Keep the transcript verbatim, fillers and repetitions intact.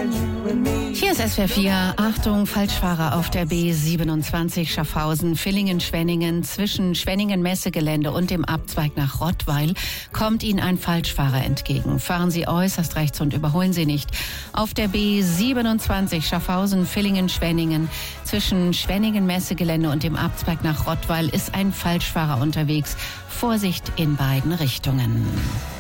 Hier ist S W R vier. Achtung, Falschfahrer auf der B siebenundzwanzig Schaffhausen, Villingen, Schwenningen. Zwischen Schwenningen-Messegelände und dem Abzweig nach Rottweil kommt Ihnen ein Falschfahrer entgegen. Fahren Sie äußerst rechts und überholen Sie nicht. Auf der B siebenundzwanzig Schaffhausen, Villingen, Schwenningen. Zwischen Schwenningen-Messegelände und dem Abzweig nach Rottweil ist ein Falschfahrer unterwegs. Vorsicht in beiden Richtungen.